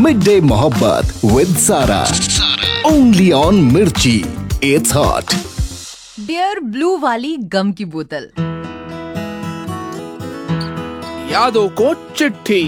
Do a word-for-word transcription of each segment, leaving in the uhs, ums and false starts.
Mid day मोहब्बत with सारा, only on मिर्ची, इट्स हॉट। डियर ब्लू वाली गम की बोतल। यादों को चिट्ठी।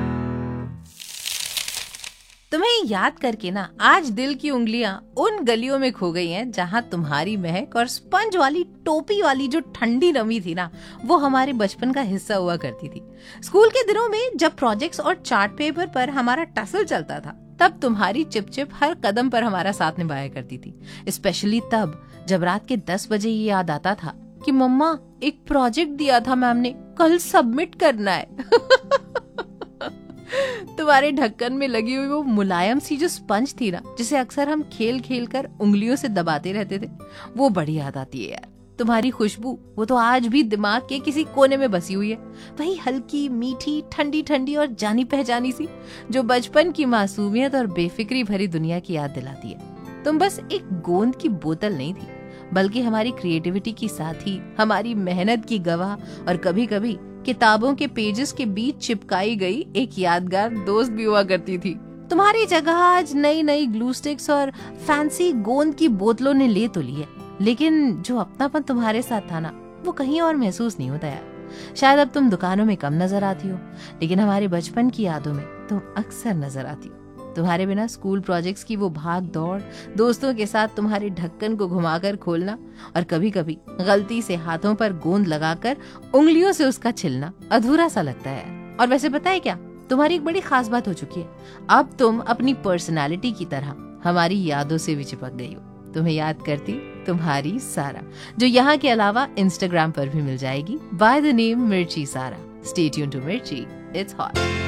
तुम्हें याद करके ना आज दिल की उंगलियां उन गलियों में खो गई हैं जहां तुम्हारी महक और स्पंज वाली टोपी वाली जो ठंडी नमी थी ना, वो हमारे बचपन का हिस्सा हुआ करती थी। स्कूल के दिनों में जब प्रोजेक्ट्स और चार्ट पेपर पर हमारा टसल चलता था, तब तुम्हारी चिपचिप हर कदम पर हमारा साथ निभाया करती थी। स्पेशली तब जब रात के दस बजे ये याद आता था कि मम्मा एक प्रोजेक्ट दिया था मैम ने, कल सबमिट करना है। तुम्हारे ढक्कन में लगी हुई वो मुलायम सी जो स्पंज थी ना, जिसे अक्सर हम खेल खेल कर उंगलियों से दबाते रहते थे, वो बड़ी याद आती है यार। तुम्हारी खुशबू वो तो आज भी दिमाग के किसी कोने में बसी हुई है। वही हल्की मीठी ठंडी ठंडी और जानी पहचानी सी, जो बचपन की मासूमियत और बेफिक्री भरी दुनिया की याद दिलाती है। तुम बस एक गोंद की बोतल नहीं थी, बल्कि हमारी क्रिएटिविटी की साथी, हमारी मेहनत की गवाह और कभी कभी किताबों के पेजेस के बीच चिपकाई गई एक यादगार दोस्त भी हुआ करती थी। तुम्हारी जगह आज नई नई ग्लू स्टिक्स और फैंसी गोंद की बोतलों ने ले तो ली है, लेकिन जो अपनापन तुम्हारे साथ था ना, वो कहीं और महसूस नहीं होता यार। शायद अब तुम दुकानों में कम नजर आती हो, लेकिन हमारे बचपन की यादों में तुम अक्सर नजर आती हो। तुम्हारे बिना स्कूल प्रोजेक्ट्स की वो भाग दौड़, दोस्तों के साथ तुम्हारे ढक्कन को घुमाकर खोलना और कभी कभी गलती से हाथों पर गोंद लगाकर उंगलियों से उसका छिलना अधूरा सा लगता है। और वैसे पता है क्या, तुम्हारी एक बड़ी खास बात हो चुकी है। अब तुम अपनी पर्सनालिटी की तरह हमारी यादों से भी चिपक गई हो। तुम्हें याद करती तुम्हारी सारा, जो यहाँ के अलावा इंस्टाग्राम पर भी मिल जाएगी बाय द नेम मिर्ची सारा। स्टे ट्यून्ड टू मिर्ची, इट्स हॉट।